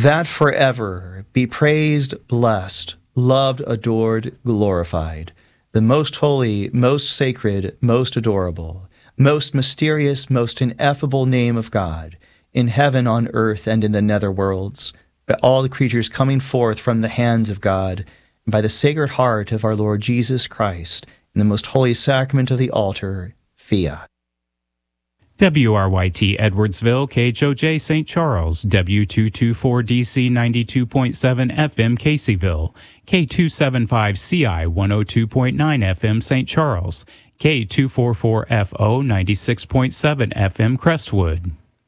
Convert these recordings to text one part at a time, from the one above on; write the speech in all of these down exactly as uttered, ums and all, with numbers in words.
that forever be praised, blessed, loved, adored, glorified, the most holy, most sacred, most adorable, most mysterious, most ineffable name of God, in heaven, on earth, and in the nether worlds, by all the creatures coming forth from the hands of God, and by the sacred heart of our Lord Jesus Christ, in the most holy sacrament of the altar, fiat. W R Y T Edwardsville, K H O J Saint Charles, W two twenty-four D C ninety-two point seven F M Caseyville, K two seventy-five C I one oh two point nine F M Saint Charles, K two forty-four F O ninety-six point seven F M Crestwood.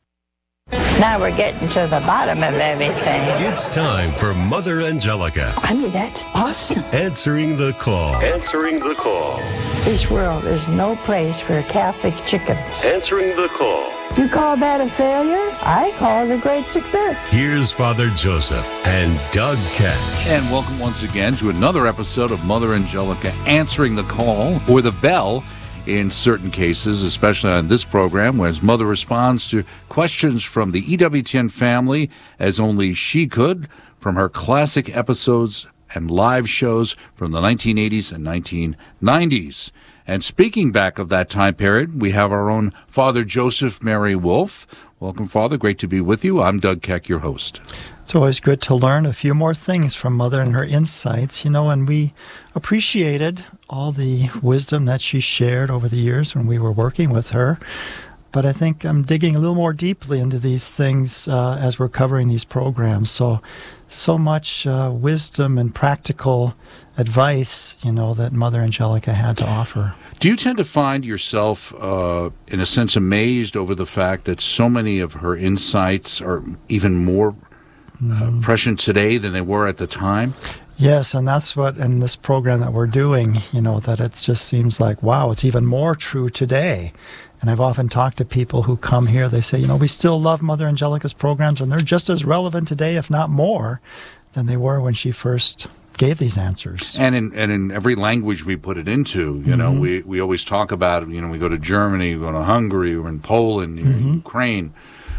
Now we're getting to the bottom of everything. It's time for Mother Angelica. I mean, that's awesome. Answering the call. Answering the call. This world is no place for Catholic chickens. Answering the call. You call that a failure? I call it a great success. Here's Father Joseph and Doug Keck. And welcome once again to another episode of Mother Angelica Answering the Call, or the bell in certain cases, especially on this program, as Mother responds to questions from the E W T N family as only she could from her classic episodes and live shows from the nineteen eighties and nineteen nineties. And speaking back of that time period, we have our own Father Joseph Mary Wolf. Welcome, Father. Great to be with you. I'm Doug Keck, your host. It's always good to learn a few more things from Mother and her insights, you know, and we appreciated all the wisdom that she shared over the years when we were working with her. But I think I'm digging a little more deeply into these things uh, as we're covering these programs. So, so much uh, wisdom and practical advice, you know, that Mother Angelica had to offer. Do you tend to find yourself, uh, in a sense, amazed over the fact that so many of her insights are even more uh, prescient today than they were at the time? Yes, and that's what in this program that we're doing, you know, that it just seems like, wow, it's even more true today. And I've often talked to people who come here, they say, you know, we still love Mother Angelica's programs, and they're just as relevant today, if not more, than they were when she first gave these answers. And in and in every language we put it into, you mm-hmm. know, we, we always talk about it, you know, we go to Germany, we go to Hungary, we're in Poland, mm-hmm. Ukraine,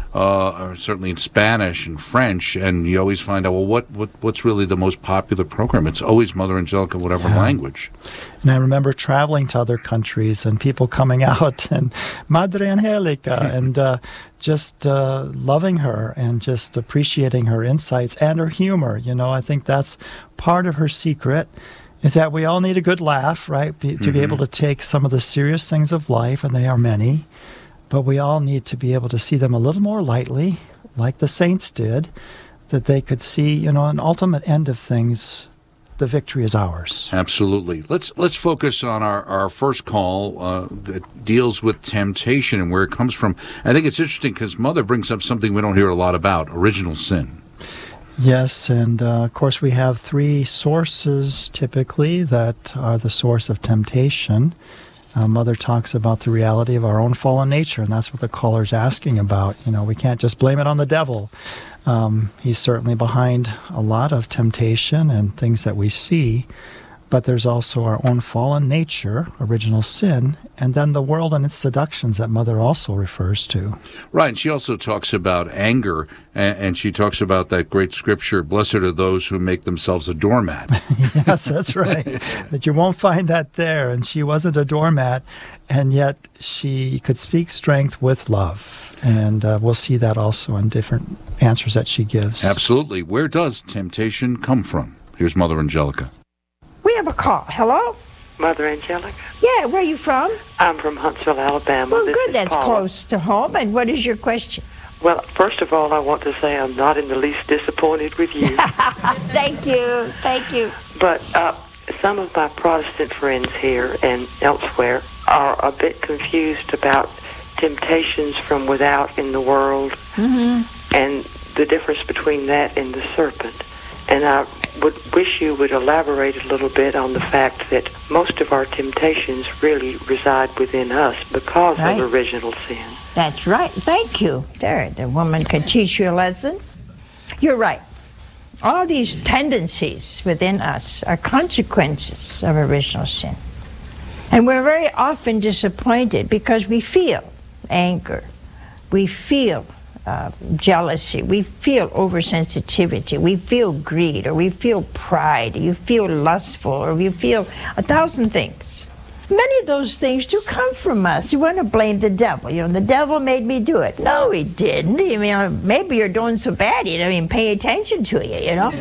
uh, or certainly in Spanish and French, and you always find out, well, what, what what's really the most popular program? It's always Mother Angelica, whatever yeah. language. And I remember traveling to other countries and people coming out and Madre Angelica and uh, just uh, loving her and just appreciating her insights and her humor. You know, I think that's part of her secret, is that we all need a good laugh, right? Be, to mm-hmm. be able to take some of the serious things of life, and they are many, but we all need to be able to see them a little more lightly, like the saints did, that they could see, you know, an ultimate end of things. The victory is ours. Absolutely. Let's let's focus on our, our first call uh, that deals with temptation and where it comes from. I think it's interesting because Mother brings up something we don't hear a lot about, original sin. Yes, and uh, of course we have three sources typically that are the source of temptation. Uh, Mother talks about the reality of our own fallen nature, and that's what the caller's asking about. You know, we can't just blame it on the devil. Um, he's certainly behind a lot of temptation and things that we see, but there's also our own fallen nature, original sin, and then the world and its seductions that Mother also refers to. Right, and she also talks about anger, and, and she talks about that great scripture, blessed are those who make themselves a doormat. Yes, that's right. But you won't find that there, and she wasn't a doormat, and yet she could speak strength with love, and uh, we'll see that also in different answers that she gives. Absolutely. Where does temptation come from? Here's Mother Angelica. We have a call. Hello? Mother Angelica. Yeah, where are you from? I'm from Huntsville, Alabama. Well, this good. That's Paula. Close to home. And what is your question? Well, first of all, I want to say I'm not in the least disappointed with you. Thank you. Thank you. But uh, some of my Protestant friends here and elsewhere are a bit confused about temptations from without in the world mm-hmm. and the difference between that and the serpent. And I would wish you would elaborate a little bit on the fact that most of our temptations really reside within us because right. of original sin. That's right. Thank you. There, the woman can teach you a lesson. You're right. All these tendencies within us are consequences of original sin. And we're very often disappointed because we feel anger. We feel uh, jealousy, we feel oversensitivity, we feel greed, or we feel pride, or you feel lustful, or you feel a thousand things. Many of those things do come from us. You want to blame the devil. You know, the devil made me do it. No, he didn't. I mean, maybe you're doing so bad, he doesn't even pay attention to you, you know?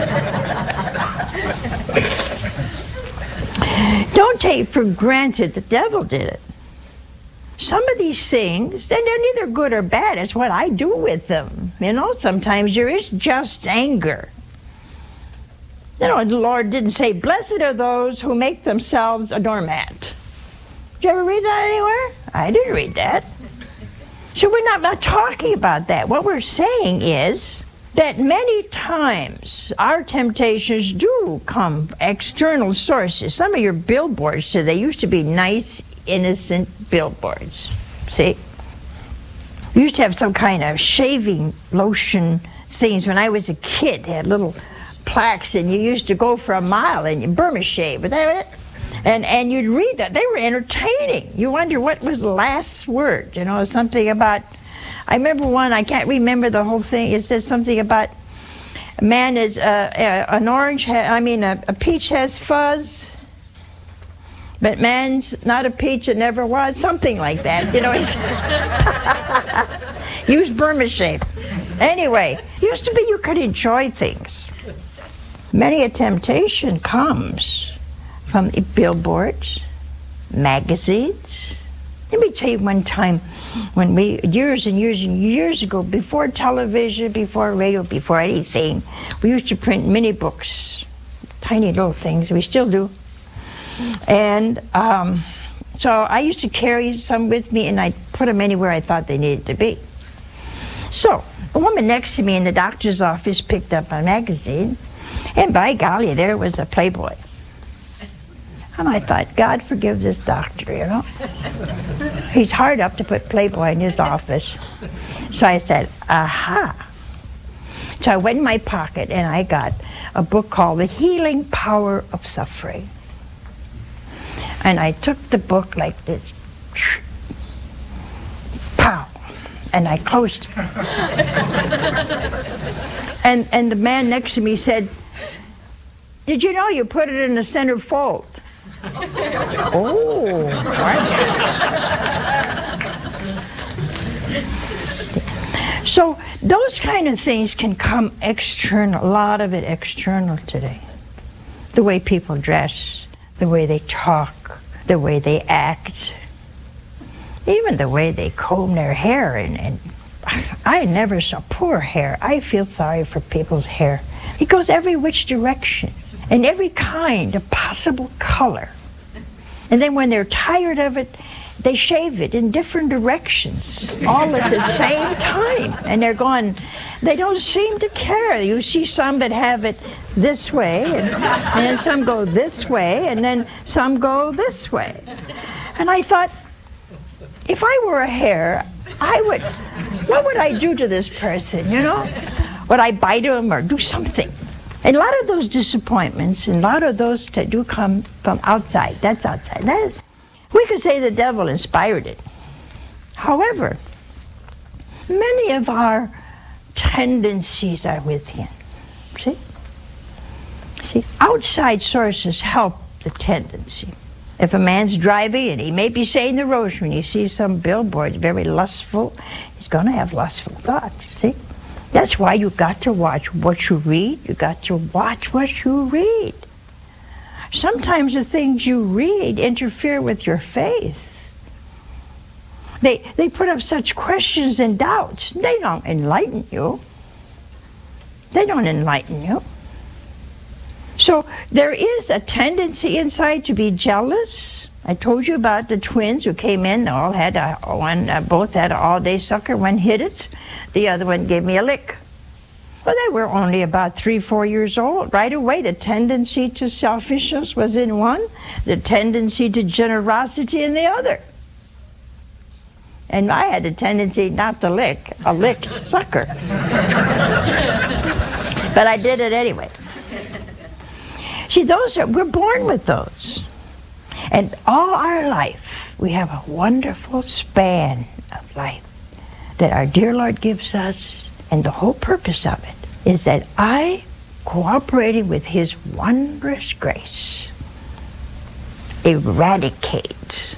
Don't take for granted the devil did it. Some of these things, and they're neither good or bad, it's what I do with them. You know, sometimes there is just anger. You know, the Lord didn't say, blessed are those who make themselves a doormat. Did you ever read that anywhere? I didn't read that. So we're not, not talking about that. What we're saying is that many times our temptations do come from external sources. Some of your billboards today used to be nice, innocent billboards. See? We used to have some kind of shaving lotion things. When I was a kid, they had little plaques, and you used to go for a mile and you Burma shave. Was that it? And, and you'd read that. They were entertaining. You wonder what was the last word, you know, something about, I remember one, I can't remember the whole thing. It says something about a man is, uh, uh, an orange, ha- I mean, a, a peach has fuzz, but man's not a peach, it never was. Something like that, you know. Use Burma shave. Anyway, used to be you could enjoy things. Many a temptation comes from the billboards, magazines. Let me tell you one time when we, years and years and years ago, before television, before radio, before anything, we used to print mini books, tiny little things. We still do. And um, so I used to carry some with me, and I put them anywhere I thought they needed to be. So a woman next to me in the doctor's office picked up a magazine, and by golly, there was a Playboy. And I thought, God forgive this doctor, you know. He's hard up to put Playboy in his office. So I said, aha. So I went in my pocket and I got a book called The Healing Power of Suffering. And I took the book like this. Pow. And I closed it. and, and the man next to me said, did you know you put it in the center fold? Oh, what? So those kind of things can come external, a lot of it external today. The way people dress, the way they talk, the way they act, even the way they comb their hair. And, and I never saw poor hair. I feel sorry for people's hair. It goes every which direction, in every kind of possible color. And then when they're tired of it, they shave it in different directions, all at the same time. And they're going, they don't seem to care. You see some that have it this way, and, and then some go this way, and then some go this way. And I thought, if I were a hair, I would, what would I do to this person, you know? Would I bite him or do something? And a lot of those disappointments and a lot of those that do come from outside. That's outside. That is, we could say the devil inspired it. However, many of our tendencies are within. See? See, outside sources help the tendency. If a man's driving and he may be saying the rosary and he sees some billboard very lustful, he's going to have lustful thoughts. See? That's why you got to watch what you read. You got to watch what you read. Sometimes the things you read interfere with your faith. They, they put up such questions and doubts. They don't enlighten you. They don't enlighten you. So there is a tendency inside to be jealous. I told you about the twins who came in. They all had a, one, uh, both had an all-day sucker. One hit it. The other one gave me a lick. Well, they were only about three, four years old. Right away, the tendency to selfishness was in one, the tendency to generosity in the other. And I had a tendency not to lick, a licked sucker. But I did it anyway. See, those are, we're born with those. And all our life, we have a wonderful span of life that our dear Lord gives us, and the whole purpose of it is that I, cooperating with His wondrous grace, eradicate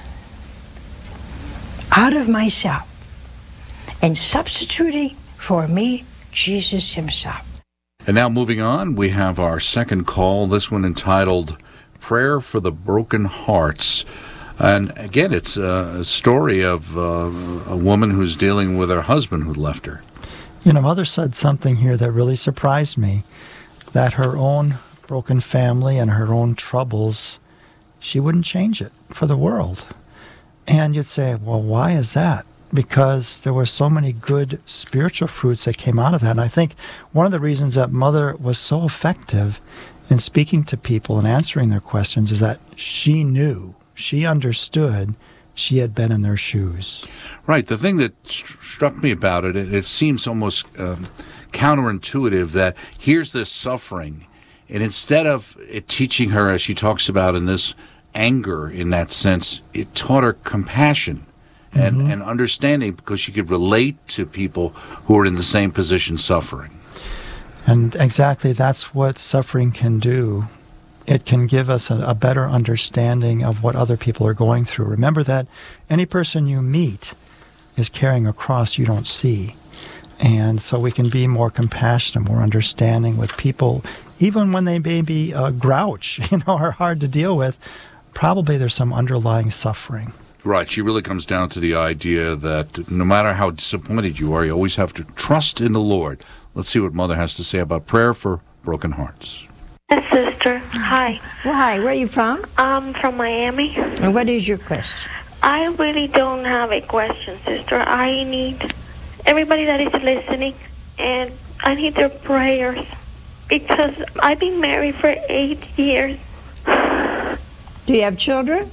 out of myself and substituting for me Jesus Himself. And now moving on, we have our second call, this one entitled Prayer for the Broken Hearts. And again, it's a story of uh, a woman who's dealing with her husband who left her. You know, Mother said something here that really surprised me, that her own broken family and her own troubles, she wouldn't change it for the world. And you'd say, well, why is that? Because there were so many good spiritual fruits that came out of that. And I think one of the reasons that Mother was so effective in speaking to people and answering their questions is that she knew, she understood, she had been in their shoes. Right. The thing that st- struck me about it, it, it seems almost um, counterintuitive that here's this suffering, and instead of it teaching her, as she talks about in this anger in that sense, it taught her compassion. And, mm-hmm. and understanding, because she could relate to people who are in the same position suffering. And exactly, that's what suffering can do. It can give us a, a better understanding of what other people are going through. Remember that any person you meet is carrying a cross you don't see. And so we can be more compassionate, more understanding with people, even when they may be a grouch, you know, are hard to deal with. Probably there's some underlying suffering. Right. She really comes down to the idea that no matter how disappointed you are, you always have to trust in the Lord. Let's see what Mother has to say about prayer for broken hearts. Yes, sister. Hi. Well, hi. Where are you from? I'm from Miami. And what is your question? I really don't have a question, sister. I need everybody that is listening, and I need their prayers, because I've been married for eight years. Do you have children?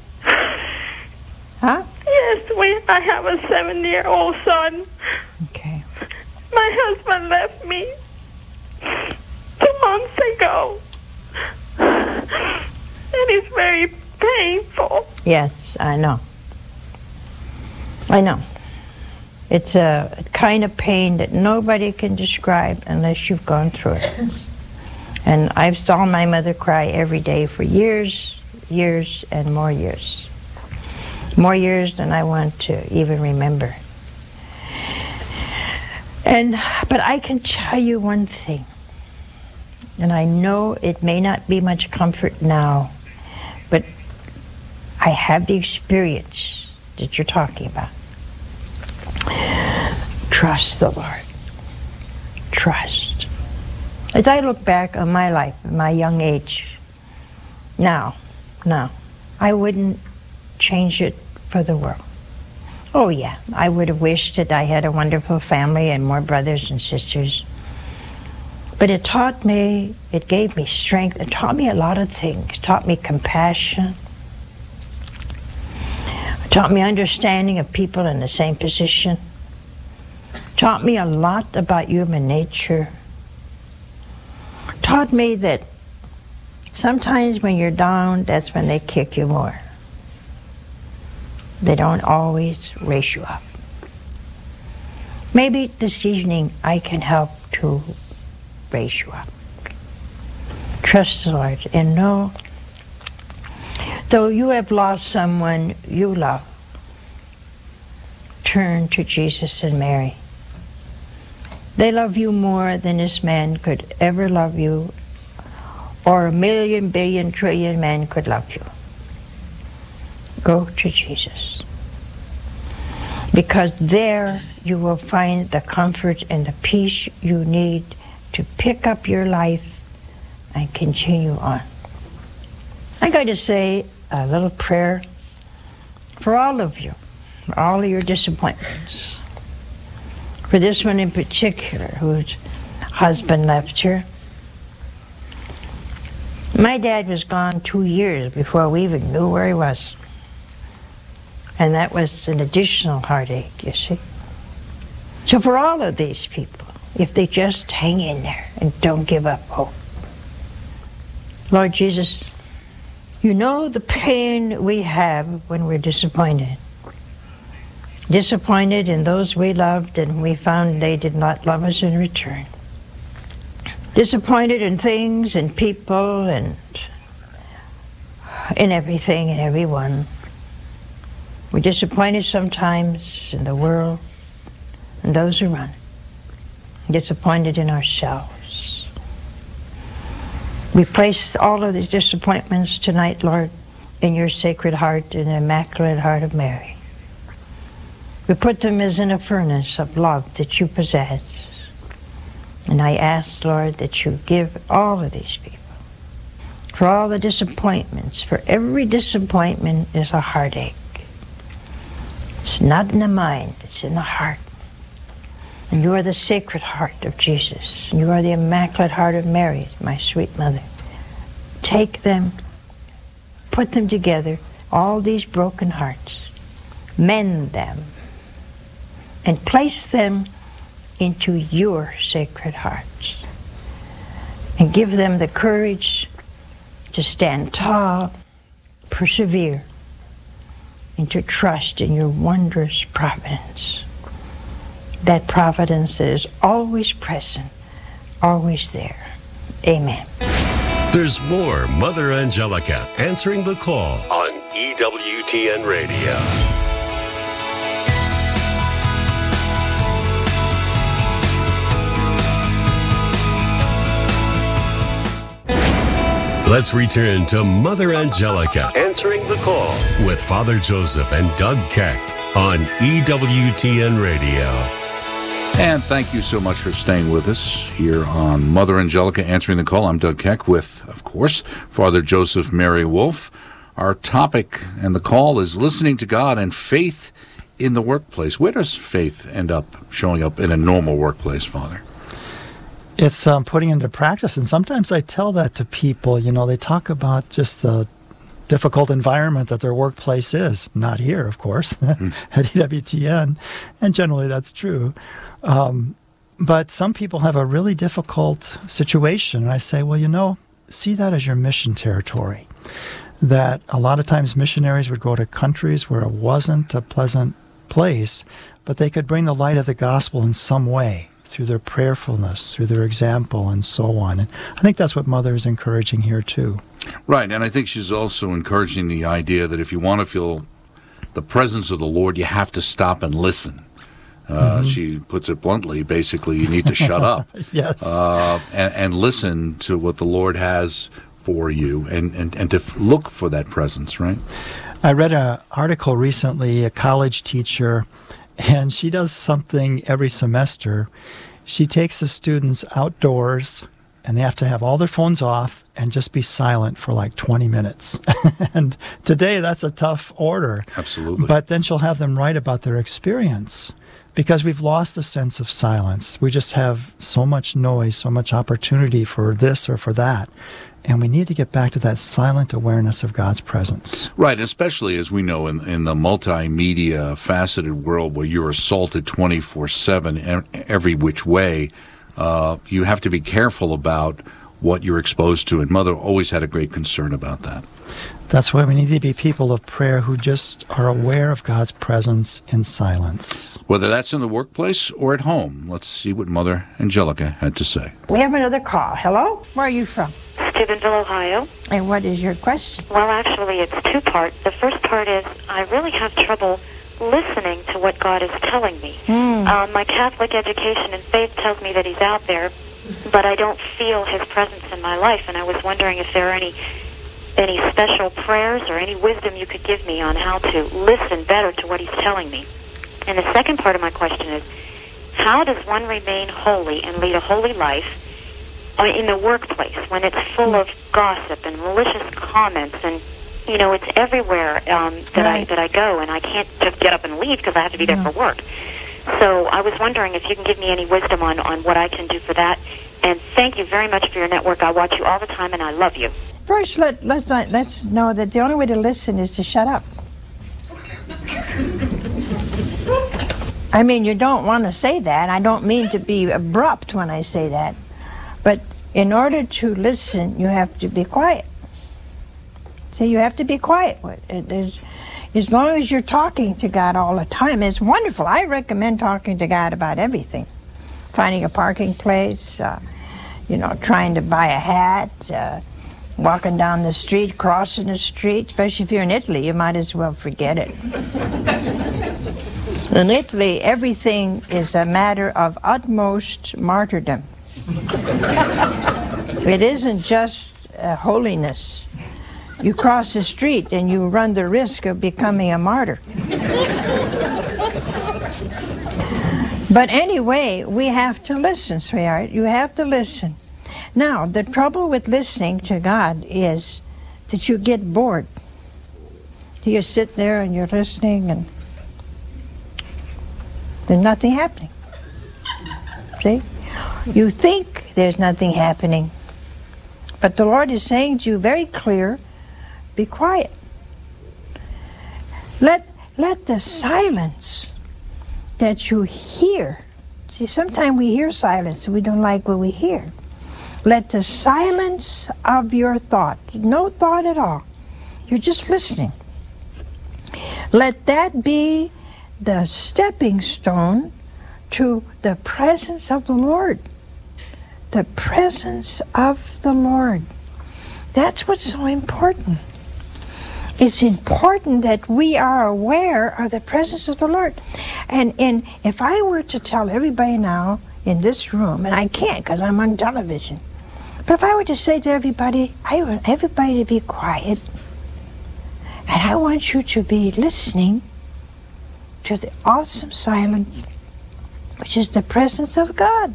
Huh? Yes, we. I have a seven-year-old son. Okay. My husband left me two months ago. And it's very painful. Yes, I know. I know. It's a kind of pain that nobody can describe unless you've gone through it. And I've saw my mother cry every day for years, years, and more years. More years than I want to even remember. And but I can tell you one thing, and I know it may not be much comfort now, but I have the experience that you're talking about. Trust the Lord. Trust. As I look back on my life, my young age, now, now, I wouldn't change it for the world. Oh yeah, I would have wished that I had a wonderful family and more brothers and sisters. But it taught me, it gave me strength, it taught me a lot of things. It taught me compassion. It taught me understanding of people in the same position. It taught me a lot about human nature. It taught me that sometimes when you're down, that's when they kick you more. They don't always raise you up. Maybe this evening I can help to raise you up. Trust the Lord and know, though you have lost someone you love, turn to Jesus and Mary. They love you more than this man could ever love you, or a million, billion, trillion men could love you. Go to Jesus. Because there you will find the comfort and the peace you need to pick up your life and continue on. I'm going to say a little prayer for all of you, for all of your disappointments. For this one in particular, whose husband left her. My dad was gone two years before we even knew where he was. And that was an additional heartache, you see. So for all of these people, if they just hang in there and don't give up hope. Lord Jesus, you know the pain we have when we're disappointed. disappointed in those we loved and we found they did not love us in return. Disappointed in things and people and in everything and everyone. We're disappointed sometimes in the world and those around it. Disappointed in ourselves. We place all of these disappointments tonight, Lord, in your sacred heart, in the Immaculate Heart of Mary. We put them as in a furnace of love that you possess. And I ask, Lord, that you give all of these people, for all the disappointments, for every disappointment is a heartache. It's not in the mind, it's in the heart. And you are the Sacred Heart of Jesus. You are the Immaculate Heart of Mary, my sweet mother. Take them, put them together, all these broken hearts, mend them, and place them into your sacred hearts. And give them the courage to stand tall, persevere, and to trust in your wondrous providence. That providence that is always present, always there. Amen. There's more Mother Angelica answering the call on E W T N Radio. Let's return to Mother Angelica answering the call with Father Joseph and Doug Keck on E W T N Radio. And thank you so much for staying with us here on Mother Angelica Answering the Call. I'm Doug Keck with, of course, Father Joseph Mary Wolf. Our topic and the call is listening to God and faith in the workplace. Where does faith end up showing up in a normal workplace, Father? It's um, putting into practice, and sometimes I tell that to people. You know, they talk about just the difficult environment that their workplace is. Not here, of course, mm. at E W T N, and generally that's true. Um, but some people have a really difficult situation, and I say, well, you know, see that as your mission territory. That a lot of times missionaries would go to countries where it wasn't a pleasant place, but they could bring the light of the gospel in some way, through their prayerfulness, through their example, and so on. And I think that's what Mother is encouraging here, too. Right, and I think she's also encouraging the idea that if you want to feel the presence of the Lord, you have to stop and listen. Uh, mm-hmm. She puts it bluntly, basically, you need to shut up. Yes. Uh, and, and listen to what the Lord has for you, and, and, and to f- look for that presence, right? I read an article recently, a college teacher, and she does something every semester. She takes the students outdoors, and they have to have all their phones off and just be silent for like twenty minutes. And today, that's a tough order. Absolutely. But then she'll have them write about their experience, because we've lost the sense of silence. We just have so much noise, so much opportunity for this or for that. And we need to get back to that silent awareness of God's presence. Right, especially as we know in, in the multimedia faceted world where you're assaulted twenty-four seven every which way, uh, you have to be careful about what you're exposed to. And Mother always had a great concern about that. That's why we need to be people of prayer who just are aware of God's presence in silence. Whether that's in the workplace or at home. Let's see what Mother Angelica had to say. We have another call. Hello? Where are you from? Steubenville, Ohio. And what is your question? Well, actually, it's two parts. The first part is I really have trouble listening to what God is telling me. Mm. Um, my Catholic education and faith tells me that he's out there, but I don't feel his presence in my life, and I was wondering if there are any any special prayers or any wisdom you could give me on how to listen better to what he's telling me. And the second part of my question is, how does one remain holy and lead a holy life in the workplace when it's full of gossip and malicious comments, and you know it's everywhere um, that right. I that I go, and I can't just get up and leave because I have to be there no. for work. So I was wondering if you can give me any wisdom on, on what I can do for that. And thank you very much for your network. I watch you all the time, and I love you. First, let, let's not, let's know that the only way to listen is to shut up. I mean, you don't want to say that. I don't mean to be abrupt when I say that. But in order to listen, you have to be quiet. See, you have to be quiet. There's, as long as you're talking to God all the time, it's wonderful. I recommend talking to God about everything. Finding a parking place, uh, you know, trying to buy a hat, uh, walking down the street, crossing the street, especially if you're in Italy, you might as well forget it. In Italy, everything is a matter of utmost martyrdom. It isn't just uh, holiness. You cross the street and you run the risk of becoming a martyr. But anyway, we have to listen, sweetheart. You have to listen. Now, the trouble with listening to God is that you get bored. You sit there and you're listening and there's nothing happening. See? You think there's nothing happening. But the Lord is saying to you very clear, be quiet. Let, let the silence that you hear, see, sometimes we hear silence and we don't like what we hear. Let the silence of your thought, no thought at all, you're just listening. Let that be the stepping stone to the presence of the Lord. The presence of the Lord. That's what's so important. It's important that we are aware of the presence of the Lord. And, and if I were to tell everybody now in this room, and I can't because I'm on television, but if I were to say to everybody, I want everybody to be quiet, and I want you to be listening to the awesome silence, which is the presence of God.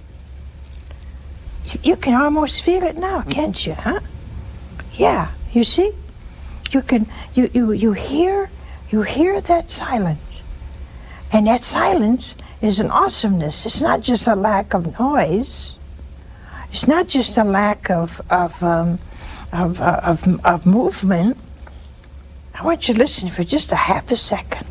You can almost feel it now, can't you, huh? Yeah, you see? You can, you, you, you hear, you hear that silence. And that silence is an awesomeness. It's not just a lack of noise. It's not just a lack of, of, um, of, uh, of, of movement. I want you to listen for just a half a second.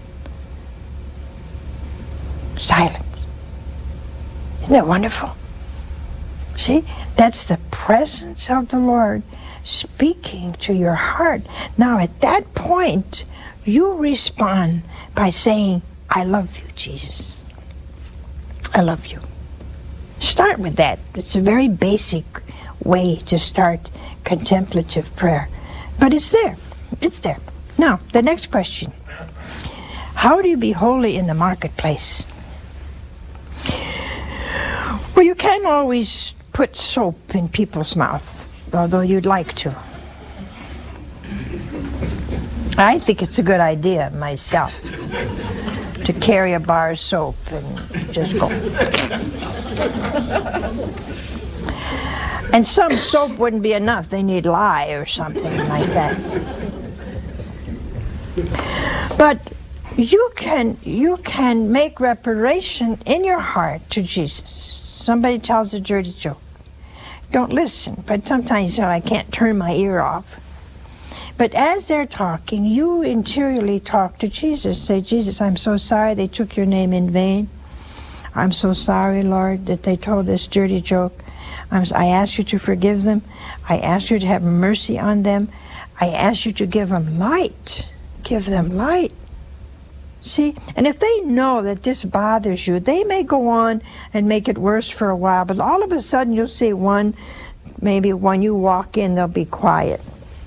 Silence. Isn't that wonderful? See, that's the presence of the Lord speaking to your heart. Now, at that point, you respond by saying, I love you, Jesus. I love you. Start with that. It's a very basic way to start contemplative prayer. But it's there. It's there. Now, the next question. How do you be holy in the marketplace? Well, you can't always put soap in people's mouths, although you'd like to. I think it's a good idea myself to carry a bar of soap and just go. And some soap wouldn't be enough. They need lye or something like that. But you can you can make reparation in your heart to Jesus. Somebody tells a dirty joke. Don't listen, but sometimes you know, I can't turn my ear off. But as they're talking, you interiorly talk to Jesus. Say, Jesus, I'm so sorry they took your name in vain. I'm so sorry, Lord, that they told this dirty joke. I'm, I ask you to forgive them. I ask you to have mercy on them. I ask you to give them light. Give them light. See, and if they know that this bothers you, they may go on and make it worse for a while, but all of a sudden you'll see one, maybe when you walk in, they'll be quiet.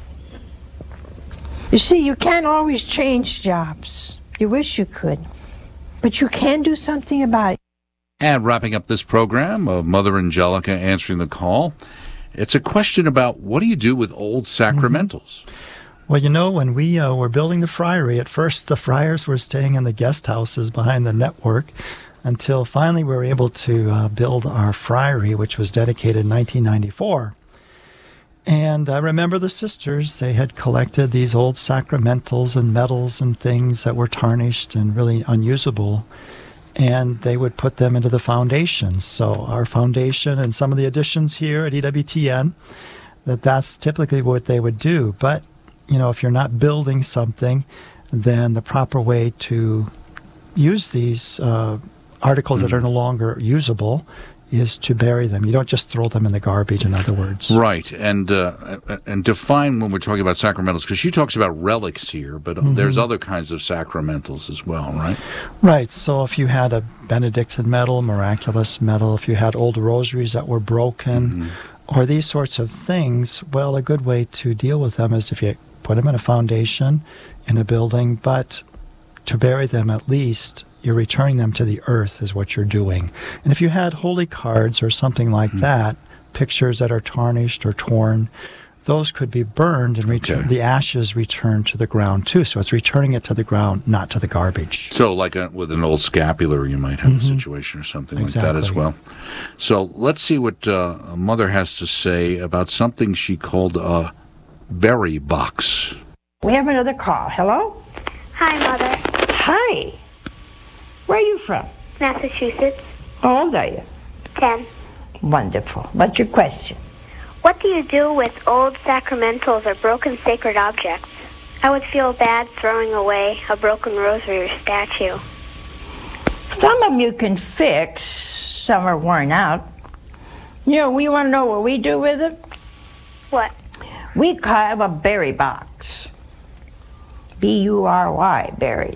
You see, you can't always change jobs. You wish you could, but you can do something about it. And wrapping up this program of Mother Angelica Answering the Call, it's a question about what do you do with old sacramentals? Mm-hmm. Well, you know, when we uh, were building the friary, at first the friars were staying in the guest houses behind the network until finally we were able to uh, build our friary, which was dedicated in nineteen ninety-four. And I remember the sisters, they had collected these old sacramentals and medals and things that were tarnished and really unusable, and they would put them into the foundations. So our foundation and some of the additions here at E W T N, that that's typically what they would do. But you know, if you're not building something, then the proper way to use these uh, articles mm-hmm. that are no longer usable is to bury them. You don't just throw them in the garbage, in other words. Right, and uh, and define when we're talking about sacramentals, because she talks about relics here, but mm-hmm. there's other kinds of sacramentals as well, right? Right, so if you had a Benedictine medal, miraculous medal, if you had old rosaries that were broken, mm-hmm. or these sorts of things, well, a good way to deal with them is if you put them in a foundation in a building, but to bury them at least, you're returning them to the earth is what you're doing. And if you had holy cards or something like mm-hmm. that, pictures that are tarnished or torn, those could be burned and return, okay. the ashes return to the ground too. So it's returning it to the ground, not to the garbage. So like a, with an old scapular, you might have mm-hmm. a situation or something exactly. like that as well. So let's see what uh, Mother has to say about something she called a berry box. We have another call. Hello? Hi, Mother. Hi. Where are you from? Massachusetts. How old are you? Ten. Wonderful. What's your question? What do you do with old sacramentals or broken sacred objects? I would feel bad throwing away a broken rosary or statue. Some of them you can fix. Some are worn out. You know, we want to know what we do with them? What? We have a berry box. B U R Y, berry.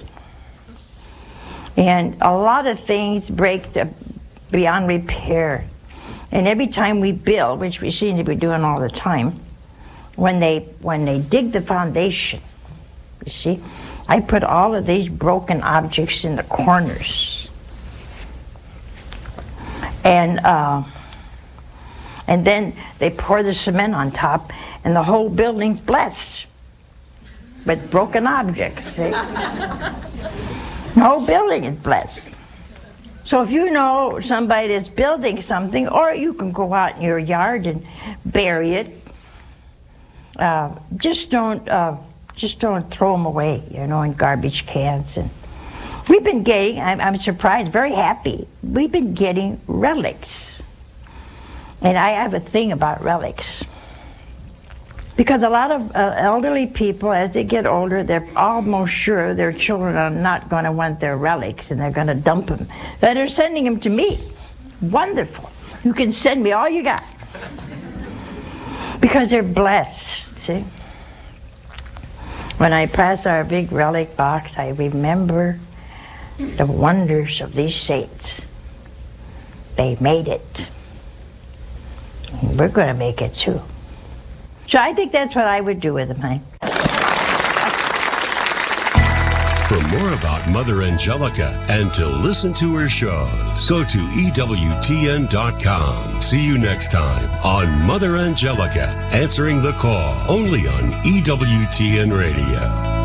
And a lot of things break the, beyond repair. And every time we build, which we seem to be doing all the time, when they when they dig the foundation, you see, I put all of these broken objects in the corners. And uh, and then they pour the cement on top, and the whole building's blessed with broken objects. See? The whole building is blessed. So if you know somebody that's building something, or you can go out in your yard and bury it, uh, just don't uh, just don't throw them away, you know, in garbage cans. And we've been getting, I'm, I'm surprised, very happy, we've been getting relics. And I have a thing about relics. Because a lot of uh, elderly people, as they get older, they're almost sure their children are not going to want their relics, and they're going to dump them. But they're sending them to me. Wonderful. You can send me all you got. Because they're blessed, see? When I pass our big relic box, I remember the wonders of these saints. They made it. And we're going to make it too. So I think that's what I would do with them, honey. For more about Mother Angelica and to listen to her shows, go to E W T N dot com. See you next time on Mother Angelica, answering the call, only on E W T N Radio.